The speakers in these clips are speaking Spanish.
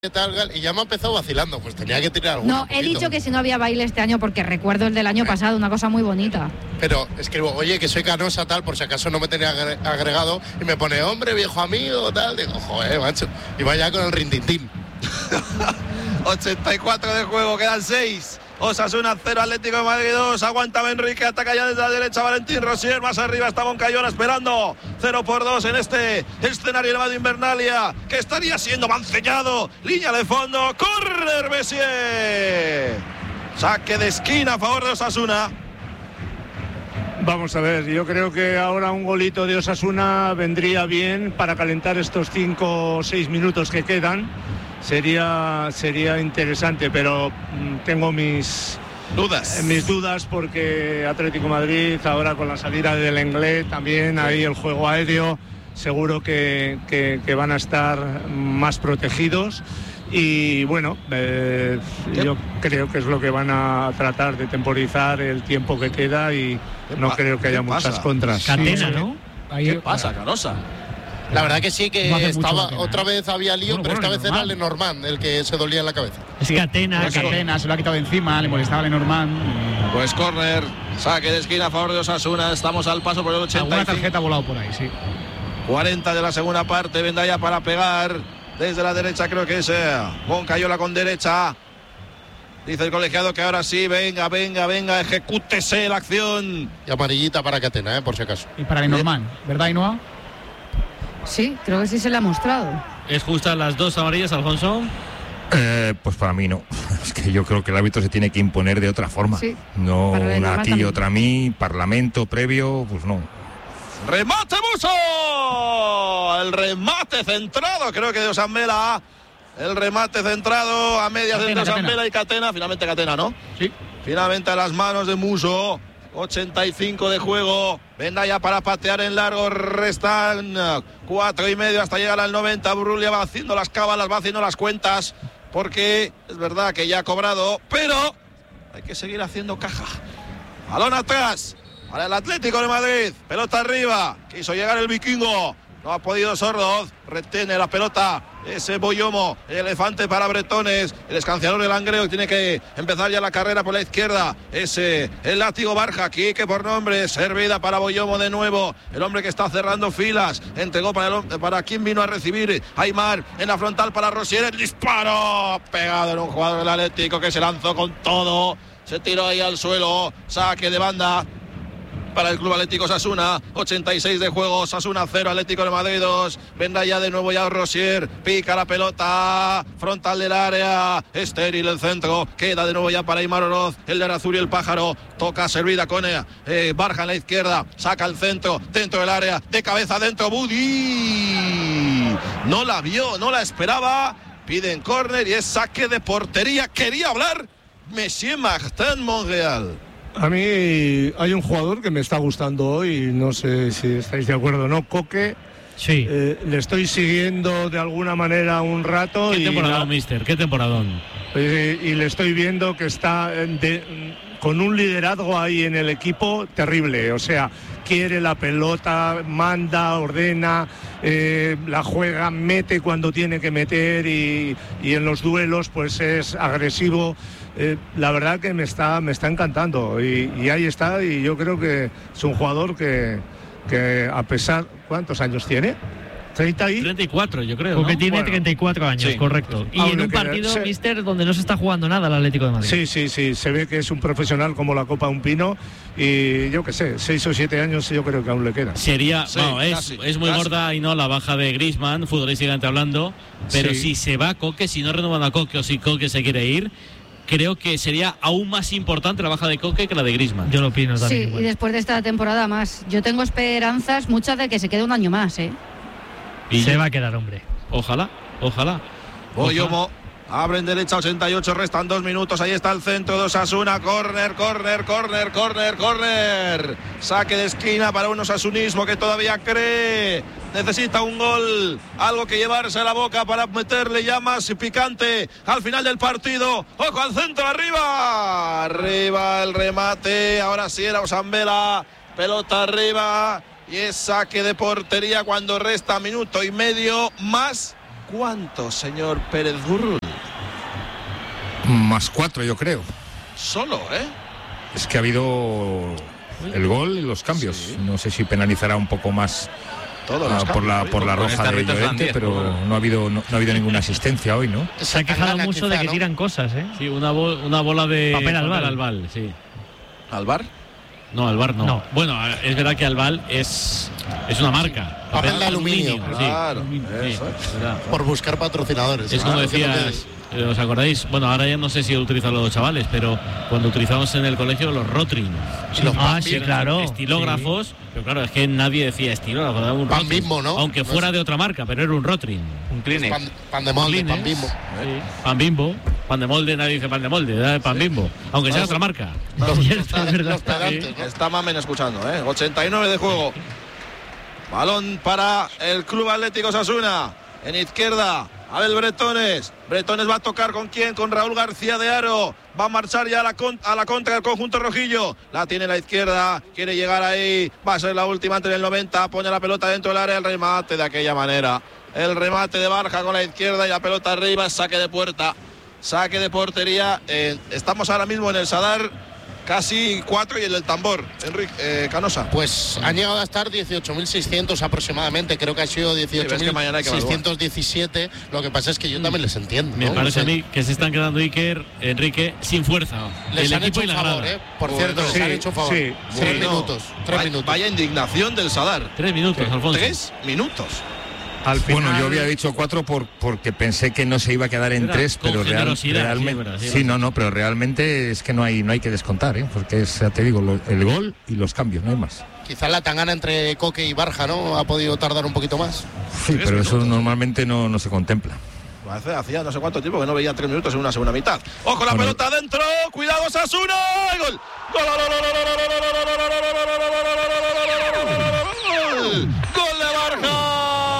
tal, y ya me ha empezado vacilando, pues tenía que tirar algo. No, he dicho que si no había baile este año porque recuerdo el del año pasado, una cosa muy bonita. Pero escribo, oye, que soy Canosa, tal, por si acaso no me tenía agregado, y me pone, hombre, viejo amigo, tal, digo, joder, macho, y vaya con el rintintín. 84 de juego, quedan 6. Osasuna 0, Atlético de Madrid 2. Aguanta Enrique, ataca ya desde la derecha Valentín Rosier. Más arriba está Moncayola esperando. 0-2 en este escenario llamado Invernalia, que estaría siendo mancellado. Línea de fondo, córner Messier. Saque de esquina a favor de Osasuna. Vamos a ver, yo creo que ahora un golito de Osasuna vendría bien para calentar estos 5 o 6 minutos que quedan. Sería interesante, pero tengo mis dudas porque Atlético de Madrid ahora con la salida del Lenglet también ahí el juego aéreo seguro que van a estar más protegidos y bueno, yo creo que es lo que van a tratar de temporizar el tiempo que queda y no creo que haya muchas contras. Catena, ¿no? ¿Qué pasa, Canosa? La verdad que sí, que no estaba otra vez había lío, pero esta vez era Lenormand el que se dolía en la cabeza. Es Catena, se lo ha quitado de encima, le molestaba a Lenormand. Pues córner, saque de esquina a favor de Osasuna. Estamos al paso por el 85. Alguna tarjeta ha volado por ahí, sí. 40 de la segunda parte, Vendaya para pegar desde la derecha, creo que es Moncayola con derecha. Dice el colegiado que ahora sí, venga, ejecútese la acción. Y amarillita para Catena, por si acaso. Y para Lenormand, ¿verdad, Ainhoa? Sí, creo que sí se le ha mostrado. ¿Es justa las dos amarillas, Alfonso? Pues para mí no. Es que yo creo que el árbitro se tiene que imponer de otra forma. Sí, no una aquí y también. otra a mí, parlamento previo, pues no. ¡Remate Muso! El remate centrado, creo que de Osambela. El remate centrado a medias entre Osambela y Catena. Finalmente Catena, ¿no? Sí. Finalmente a las manos de Muso. 85 de juego. Vendaya para patear en largo. Restan 4,5 hasta llegar al 90. Burrulia va haciendo las cábalas, va haciendo las cuentas. Porque es verdad que ya ha cobrado, pero hay que seguir haciendo caja. Balón atrás para el Atlético de Madrid. Pelota arriba. Quiso llegar el vikingo. No ha podido Sordoz. Retiene la pelota. Ese Boyomo, el elefante para Bretones, el escanciador del Langreo, tiene que empezar ya la carrera por la izquierda. Ese, el látigo Barja, Quique por nombre, servida para Boyomo de nuevo, el hombre que está cerrando filas, entregó para quien vino a recibir, Aymar, en la frontal para Rosier, el disparo, pegado en un jugador del Atlético que se lanzó con todo, se tiró ahí al suelo, saque de banda para el Club Atlético Osasuna. 86 de juego, Osasuna 0, Atlético de Madrid 2. Vendrá ya de nuevo ya Rosier, pica la pelota, frontal del área, estéril el centro, queda de nuevo ya para Aymar Oroz, el de Arazuri el pájaro, toca servida con Barja en la izquierda, saca el centro, dentro del área, de cabeza dentro, Budi no la vio, no la esperaba, piden córner y es saque de portería. Quería hablar Monsieur Martin Monreal. A mí hay un jugador que me está gustando hoy, no sé si estáis de acuerdo o no, Coque. Sí. Le estoy siguiendo de alguna manera un rato. ¿Qué temporadón, mister? ¿Qué temporadón? Y le estoy viendo que está con un liderazgo ahí en el equipo terrible. O sea, quiere la pelota, manda, ordena, la juega, mete cuando tiene que meter y en los duelos pues es agresivo. La verdad que me está encantando y ahí está, y yo creo que es un jugador que a pesar, ¿cuántos años tiene? 34, yo creo, ¿no? Porque tiene 34 años, sí, correcto. Y en un partido, mister, donde no se está jugando nada el Atlético de Madrid. Sí, se ve que es un profesional como la Copa de un Pino y yo qué sé, 6 o 7 años yo creo que aún le queda. Sería, sí, es muy gorda y no la baja de Griezmann, futbolísticamente hablando, pero si se va Coque, si no renovan a Coque o si Coque se quiere ir, creo que sería aún más importante la baja de Coque que la de Griezmann. Yo lo opino también. Sí, igual. Y después de esta temporada más. Yo tengo esperanzas muchas de que se quede un año más, Y se va a quedar, hombre. Ojalá. Boyomo abre en derecha, 88, restan 2 minutos. Ahí está el centro de Osasuna. Córner. Saque de esquina para un osasunismo que todavía cree. Necesita un gol, algo que llevarse a la boca para meterle ya más picante al final del partido. Ojo al centro, arriba el remate. Ahora sí era Osambela. Pelota arriba y es saque de portería cuando resta minuto y medio más ¿Cuánto, señor Pérez Burrul? Más 4, yo creo. Solo, ¿eh? Es que ha habido el gol y los cambios. Sí. No sé si penalizará un poco más por la roja de Llorente, pero no ha habido ninguna asistencia hoy, ¿no? Se ha quejado mucho de que tiran cosas, ¿eh? Sí, una bola de papel albal, sí. ¿Alvar? No, Alvar no. Bueno, es verdad que Albal es una marca. Papel de aluminio. Sí. Claro, Sí, eso es. verdad. Por buscar patrocinadores. Es como ¿qué decías, ¿os acordáis? Bueno, ahora ya no sé si lo utilizan los chavales, pero cuando utilizamos en el colegio los Rotring. Sí, claro. Estilógrafos, sí. Pero claro, es que nadie decía estilógrafo, era un Pan Rotring, Bimbo, ¿no? aunque fuera de otra marca, pero era un Rotring. Un Kleenex. Pan de molde, Kleenex. pan Bimbo. Sí. Pan Bimbo. Pan de molde, nadie dice pan de molde, da pan Bimbo. Aunque sea otra marca. Los Sí. pedantes, ¿no? Está Mamen escuchando, 89 de juego. Balón para el Club Atlético Osasuna. En izquierda, Abel Bretones. Bretones va a tocar ¿con quién? Con Raúl García de Haro. Va a marchar ya a la contra del conjunto rojillo. La tiene a la izquierda. Quiere llegar ahí. Va a ser la última antes del 90. Pone la pelota dentro del área. El remate de aquella manera. El remate de Barja con la izquierda y la pelota arriba. Saque de puerta. Saque de portería. Estamos ahora mismo en el Sadar. Casi 4 y el del tambor, Enrique Canosa. Pues han llegado a estar 18.600 aproximadamente, creo que ha sido 18.617. Lo que pasa es que yo también les entiendo, ¿no? Me parece a mí que se están quedando Enrique sin fuerza. Les el han equipo hecho y un la favor, grada. Por cierto, les han hecho un favor. Sí, 3 minutos. 3 minutos. Vaya indignación del Sadar. 3 minutos, Alfonso. 3 minutos. Al final, Bueno, yo había dicho 4 porque pensé que no se iba a quedar en Era 3, con pero generosidad, realmente sí, pero realmente es que no hay que descontar, porque es, ya te digo, el gol y los cambios, no hay más. Quizá la tangana entre Coque y Barja, ¿no? Ha podido tardar un poquito más. Sí, pero eso normalmente no se contempla. Hacía no sé cuánto tiempo que no veía 3 minutos en una segunda mitad. ¡Ojo, la pelota adentro! ¡Cuidado, Osasuna! ¡Gol! ¡Gol! ¡Gol de Barja!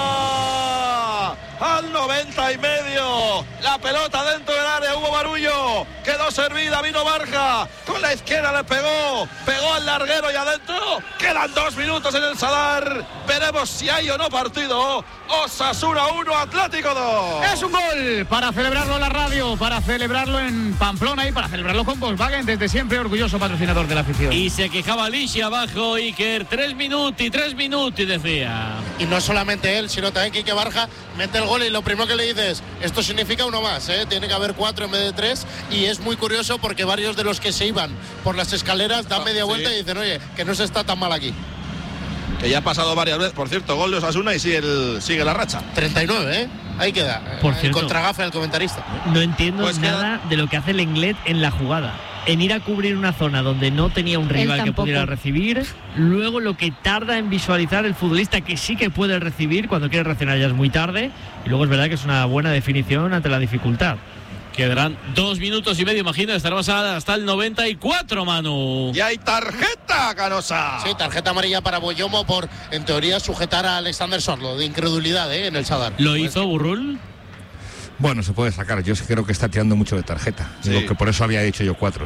Al 90 y medio. La pelota dentro del área, hubo barullo. Quedó servida, vino Barja. Con la izquierda le pegó al larguero y adentro. Quedan 2 minutos en el Sadar. Veremos si hay o no partido. Osasuna 1, Atlético 2. Es un gol para celebrarlo en la radio, para celebrarlo en Pamplona y para celebrarlo con Volkswagen, desde siempre orgulloso patrocinador de la afición. Y se quejaba Alicia abajo, Iker, 3 minutos, decía. Y no solamente él, sino también Quique Barja mete el gol y lo primero que le dices, esto significa uno más, tiene que haber 4 en vez de 3, y es muy curioso porque varios de los que se iban por las escaleras dan media vuelta y dicen, oye, que no se está tan mal aquí. Que ya ha pasado varias veces, por cierto, gol de Osasuna y sigue la racha. 39, ahí queda. Por cierto, contragafe del comentarista. No entiendo Pues nada de lo que hace Lenglet en la jugada. En ir a cubrir una zona donde no tenía un rival que pudiera recibir, luego lo que tarda en visualizar el futbolista que sí que puede recibir cuando quiere reaccionar ya es muy tarde, y luego es verdad que es una buena definición ante la dificultad. Quedarán 2 minutos y medio, imagino, estaremos hasta el 94, Manu. Y hay tarjeta, Canosa. Sí, tarjeta amarilla para Boyomo por, en teoría, sujetar a Alexander Sorlo, de incredulidad, en el Sadar. ¿Lo hizo Burrul? Bueno, se puede sacar. Yo creo que está tirando mucho de tarjeta. Sí. Digo que por eso había dicho yo 4.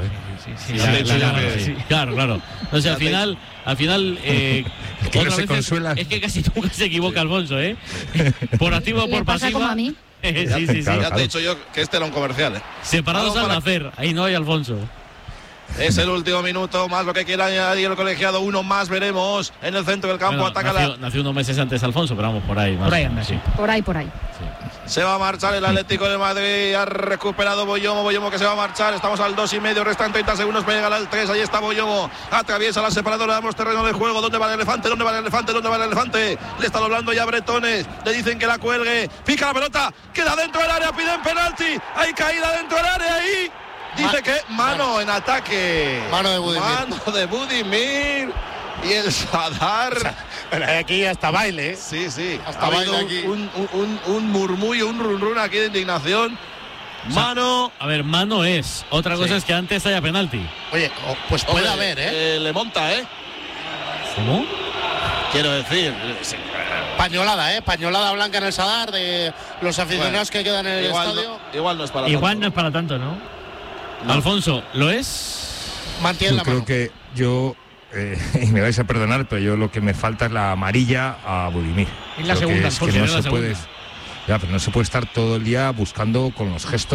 Claro. O sea, al final que no otra se vez consuela. es que casi nunca se equivoca Alfonso, Por activo o ¿Le por pasa como pasiva. a mí? Sí. Claro. Ya te he dicho yo que este era un comercial. Separados Vamos al nacer, ahí no hay Alfonso. Es el último minuto, más lo que quiera añadir el colegiado, uno más veremos en el centro del campo. Bueno, ataca nació unos meses antes Alfonso, pero vamos, por ahí. Por ahí anda, sí. Por ahí. Se va a marchar el Atlético de Madrid, ha recuperado Boyomo que se va a marchar, estamos al 2,5, restan 30 segundos para llegar al 3, ahí está Boyomo, atraviesa la separadora, damos terreno de juego, ¿dónde va el elefante? Le está doblando ya Bretones, le dicen que la cuelgue, pica la pelota, queda dentro del área, piden penalti, hay caída dentro del área, ahí dice que mano en ataque. Mano de Budimir. Mano de Budimir. Y el Sadar. Pero aquí hasta baile, Sí. Hasta Ha habido baile aquí. un murmullo, un run aquí de indignación. Mano. A ver, mano es. Otra cosa es que antes haya penalti. Oye, pues puede Hombre, haber, le monta, ¿Cómo? Quiero decir. Sí. Pañolada blanca en el Sadar de los aficionados que quedan en el estadio. Igual no es para Igual tanto. no es para tanto, ¿no? Alfonso, ¿lo es? Mantiene Yo la creo mano. que y me vais a perdonar, pero yo lo que me falta es la amarilla a Budimir. Y la Creo que segunda, es que Alfonso, no era la se puede. Ya, pero no se puede estar todo el día buscando con los gestos